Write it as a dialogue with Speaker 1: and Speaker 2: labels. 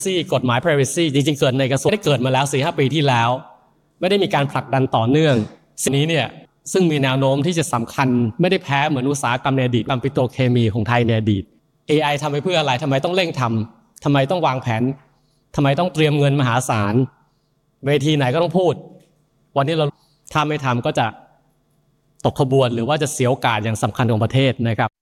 Speaker 1: กฎหมาย privacy จริงๆส่วนในกระทรวงได้เกิดมาแล้ว 4-5 ปีที่แล้วไม่ได้มีการผลักดันต่อเนื่องสิ่งนี้เนี่ยซึ่งมีแนวโน้มที่จะสำคัญไม่ได้แพ้เหมือนอุตสาหกรรมในอดีตปิโตรเคมีของไทยในอดีต AI ทำไปเพื่ออะไรทำไมต้องเร่งทำทำไมต้องวางแผนทำไมต้องเตรียมเงินมหาศาลเวทีไหนก็ต้องพูดวันนี้เราถ้าไม่ทำก็จะตกขบวนหรือว่าจะเสียโอกาสอย่างสำคัญของประเทศนะครับ